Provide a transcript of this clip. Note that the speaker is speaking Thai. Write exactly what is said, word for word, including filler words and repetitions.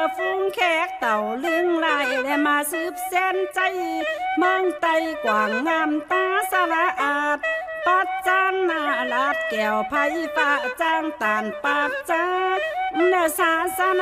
ฟุ้งแขกเต่าลึงไหลและมาสืบแสนใจมองไตกว่างงามตาสละอาดปัดจานหน้าลาดแก้วไผ่ฟ้าจางตานปากจ้าเนสาสนา